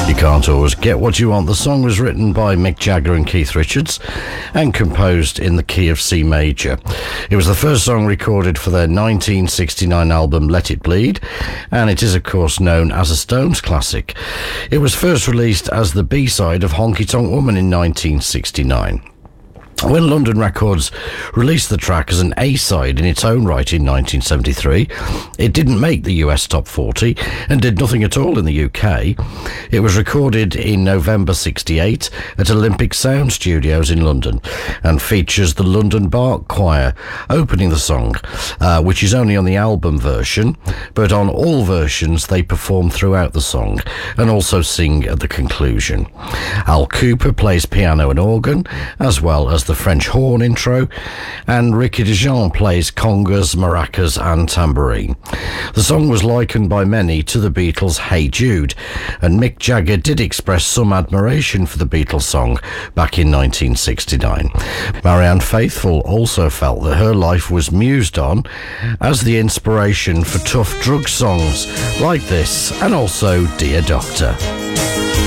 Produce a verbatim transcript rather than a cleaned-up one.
You can't always get what you want. The song was written by Mick Jagger and Keith Richards and composed in the key of C major. It was the first song recorded for their nineteen sixty-nine album Let It Bleed, and it is of course known as a Stones classic. It was first released as the B-side of Honky Tonk Woman in nineteen sixty-nine. When London Records released the track as an A-side in its own right in nineteen seventy-three, it didn't make the U S Top forty and did nothing at all in the U K. It was recorded in November sixty-eight at Olympic Sound Studios in London and features the London Bark Choir opening the song, uh, which is only on the album version, but on all versions they perform throughout the song and also sing at the conclusion. Al Cooper plays piano and organ, as well as the French horn intro, and Ricky DeJean plays congas, maracas and tambourine. The song was likened by many to the Beatles' Hey Jude, and Mick Jagger did express some admiration for the Beatles song back in nineteen sixty-nine. Marianne Faithfull also felt that her life was mused on as the inspiration for tough drug songs like this, and also Dear Doctor.